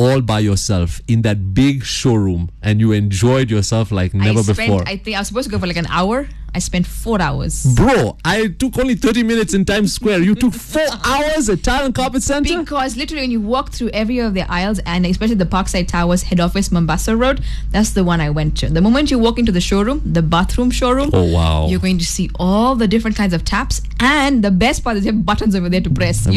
all by yourself in that big showroom and you enjoyed yourself like never before. I think I was supposed to go for like an hour. I spent 4 hours. Bro, I took only 30 minutes in Times Square. You took 4 hours at Tile and Carpet Center? Because literally when you walk through every of the aisles, and especially the Parkside Towers head office, Mombasa Road, that's the one I went to. The moment you walk into the showroom, the bathroom showroom, oh wow, you're going to see all the different kinds of taps, and the best part is you have buttons over there to press.